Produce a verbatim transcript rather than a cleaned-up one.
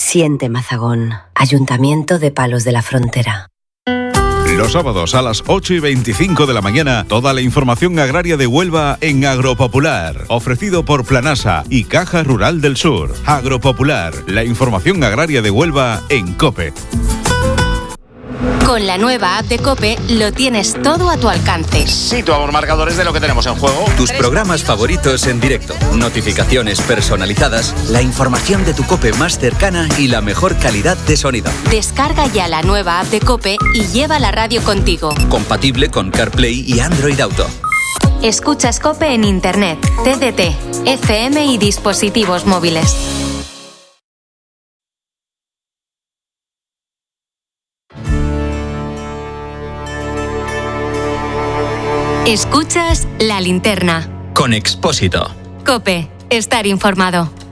Siente Mazagón, Ayuntamiento de Palos de la Frontera. Los sábados a las ocho y veinticinco de la mañana, toda la información agraria de Huelva en Agropopular. Ofrecido por Planasa y Caja Rural del Sur. Agropopular, la información agraria de Huelva en COPE. Con la nueva app de COPE lo tienes todo a tu alcance. Situamos marcadores de lo que tenemos en juego. Tus programas favoritos en directo, notificaciones personalizadas, la información de tu COPE más cercana y la mejor calidad de sonido. Descarga ya la nueva app de COPE y lleva la radio contigo. Compatible con CarPlay y Android Auto. Escuchas COPE en Internet, T D T, F M y dispositivos móviles. Escuchas La Linterna. Con Expósito. COPE. Estar informado.